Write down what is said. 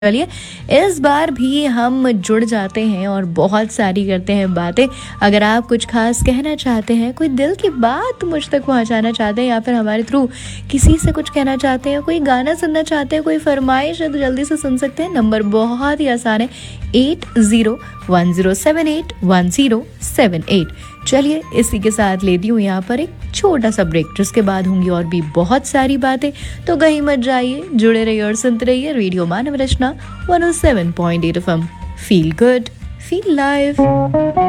चलिए, इस बार भी हम जुड़ जाते हैं और बहुत सारी करते हैं बातें। अगर आप कुछ खास कहना चाहते हैं, कोई दिल की बात मुझ तक पहुंचाना चाहते हैं या फिर हमारे थ्रू किसी से कुछ कहना चाहते हैं, कोई गाना सुनना चाहते हैं, कोई फरमाइश है तो जल्दी से सुन सकते हैं। नंबर बहुत ही आसान है, 8010781078। चलिए, इसी के साथ लेती हूँ यहाँ पर एक छोटा सा ब्रेक, जिसके बाद होंगी और भी बहुत सारी बातें। तो कहीं मत जाइए, जुड़े रहिए और सुनते रहिए रेडियो मानव रचना 107.8 FM। Feel good, feel live.